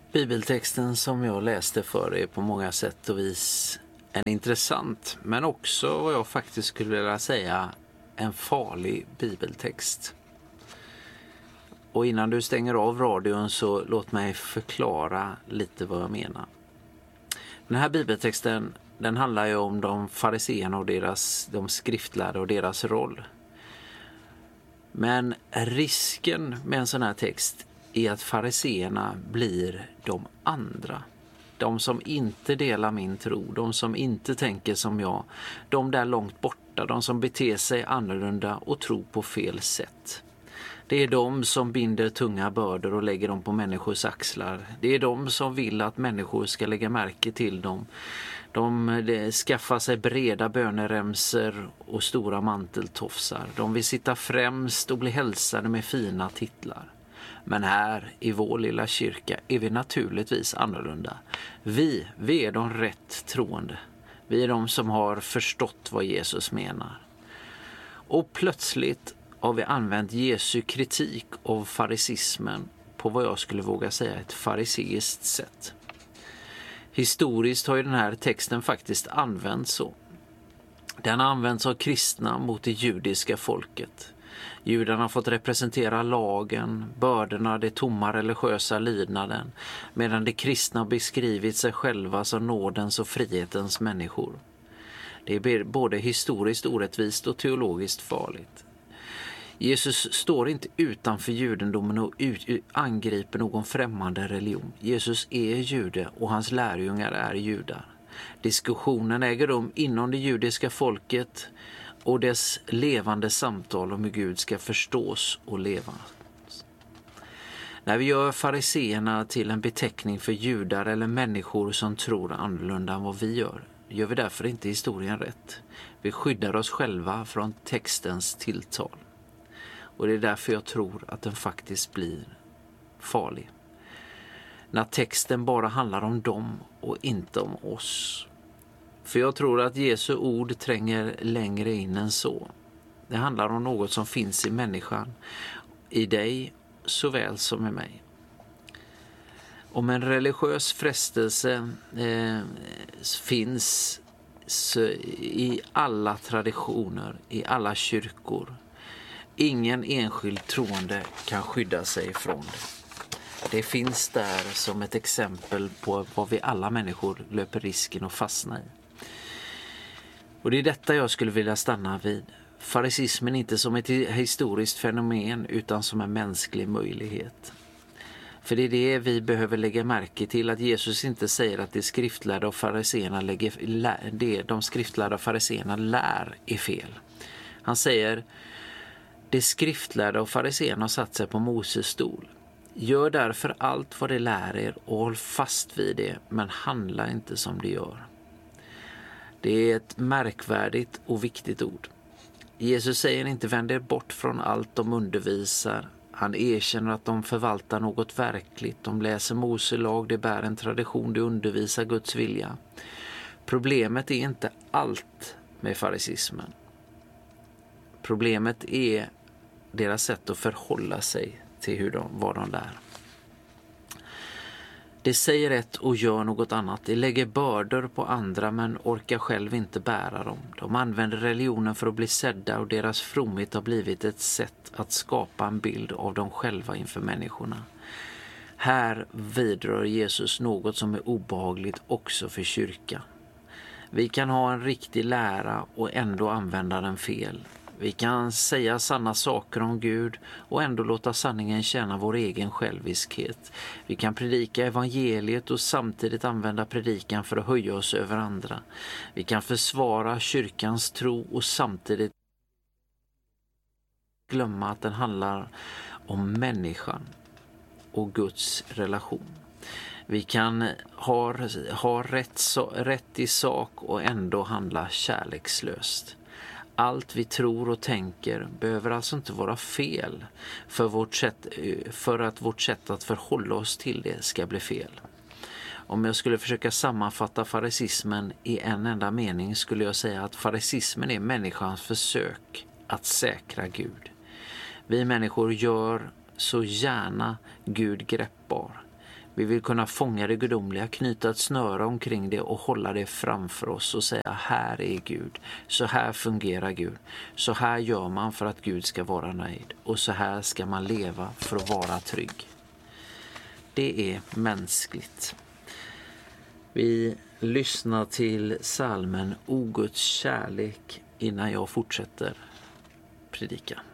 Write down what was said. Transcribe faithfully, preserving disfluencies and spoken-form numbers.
Bibeltexten som jag läste för är på många sätt och vis en intressant, men också vad jag faktiskt skulle vilja säga en farlig bibeltext. Och innan du stänger av radion så låt mig förklara lite vad jag menar. Den här bibeltexten, den handlar ju om de fariseerna och deras, de skriftlärda och deras roll. Men risken med en sån här text är att fariseerna blir de andra. De som inte delar min tro, de som inte tänker som jag, de där långt borta, de som beter sig annorlunda och tror på fel sätt. Det är de som binder tunga bördor och lägger dem på människors axlar. Det är de som vill att människor ska lägga märke till dem. De, de skaffar sig breda böneremser och stora manteltofsar. De vill sitta främst och bli hälsade med fina titlar. Men här i vår lilla kyrka är vi naturligtvis annorlunda. Vi, vi är de rätt troende. Vi är de som har förstått vad Jesus menar. Och plötsligt har vi använt Jesu kritik av farisismen på vad jag skulle våga säga ett fariseiskt sätt. Historiskt har ju den här texten faktiskt använts så. Den används av kristna mot det judiska folket. Judarna har fått representera lagen, bördorna, det tomma religiösa lydnaden, medan de kristna har beskrivit sig själva som nådens och frihetens människor. Det är både historiskt orättvist och teologiskt farligt. Jesus står inte utanför judendomen och angriper någon främmande religion. Jesus är jude och hans lärjungar är judar. Diskussionen äger rum inom det judiska folket och dess levande samtal om hur Gud ska förstås och leva. När vi gör fariseerna till en beteckning för judar eller människor som tror annorlunda än vad vi gör, gör vi därför inte historien rätt. Vi skyddar oss själva från textens tilltal. Och det är därför jag tror att den faktiskt blir farlig. När texten bara handlar om dem och inte om oss. För jag tror att Jesu ord tränger längre in än så. Det handlar om något som finns i människan, i dig såväl som i mig. Om en religiös frestelse eh, finns i alla traditioner, i alla kyrkor. Ingen enskild troende kan skydda sig från det. Det finns där som ett exempel på vad vi alla människor löper risken att fastna i. Och det är detta jag skulle vilja stanna vid. Farisismen inte som ett historiskt fenomen utan som en mänsklig möjlighet. För det är det vi behöver lägga märke till, att Jesus inte säger att det skriftlärda och fariseerna lägger, det de skriftlärda och fariseerna lär är fel. Han säger: det skriftlärda och fariseerna har satt sig på Moses stol. Gör därför allt vad det lär er och håll fast vid det, men handla inte som det gör. Det är ett märkvärdigt och viktigt ord. Jesus säger inte vänd er bort från allt de undervisar. Han erkänner att de förvaltar något verkligt. De läser Mose lag, det bär en tradition, det undervisar Guds vilja. Problemet är inte allt med farisismen. Problemet är deras sätt att förhålla sig till hur de, vad de lär. Det säger ett och gör något annat. Det lägger bördor på andra men orkar själv inte bära dem. De använder religionen för att bli sedda och deras fromhet har blivit ett sätt att skapa en bild av dem själva inför människorna. Här vidrör Jesus något som är obehagligt också för kyrkan. Vi kan ha en riktig lära och ändå använda den fel. Vi kan säga sanna saker om Gud och ändå låta sanningen tjäna vår egen själviskhet. Vi kan predika evangeliet och samtidigt använda predikan för att höja oss över andra. Vi kan försvara kyrkans tro och samtidigt glömma att den handlar om människan och Guds relation. Vi kan ha, ha rätt, rätt i sak och ändå handla kärlekslöst. Allt vi tror och tänker behöver alltså inte vara fel för, vårt sätt, för att vårt sätt att förhålla oss till det ska bli fel. Om jag skulle försöka sammanfatta farisismen i en enda mening skulle jag säga att farisismen är människans försök att säkra Gud. Vi människor gör så gärna Gud greppbar. Vi vill kunna fånga det gudomliga, knyta ett snöre omkring det och hålla det framför oss och säga: här är Gud, så här fungerar Gud, så här gör man för att Gud ska vara nöjd och så här ska man leva för att vara trygg. Det är mänskligt. Vi lyssnar till psalmen O Guds kärlek innan jag fortsätter predika.